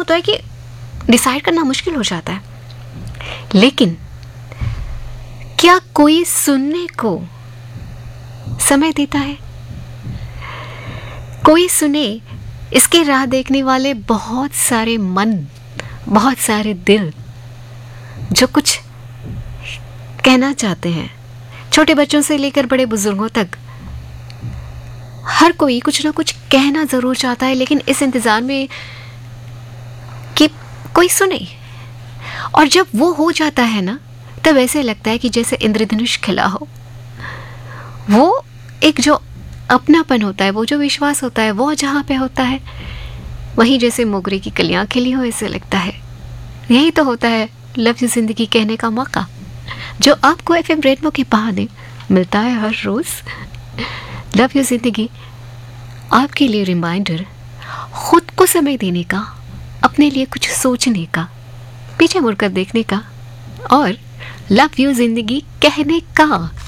होता है कि डिसाइड करना मुश्किल हो जाता है, लेकिन क्या कोई सुनने को समय देता है? कोई सुने, इसके राह देखने वाले बहुत सारे मन, बहुत सारे दिल जो कुछ कहना चाहते हैं। छोटे बच्चों से लेकर बड़े बुजुर्गों तक हर कोई कुछ ना कुछ कहना जरूर चाहता है, लेकिन इस इंतजार में कि कोई सुने। और जब वो हो जाता है ना, तब ऐसे लगता है कि जैसे इंद्रधनुष खिला हो। वो एक जो अपनापन होता है, वो जो विश्वास होता है, वो जहाँ पे होता है वहीं जैसे मोगरे की कलियां खिली हो, ऐसे लगता है। यही तो होता है लव यू जिंदगी कहने का मौका, जो आपको एफएम रेडियो के बहाने मिलता है हर रोज। लव यू जिंदगी आपके लिए रिमाइंडर, खुद को समय देने का, अपने लिए कुछ सोचने का, पीछे मुड़कर देखने का और लव यू जिंदगी कहने का।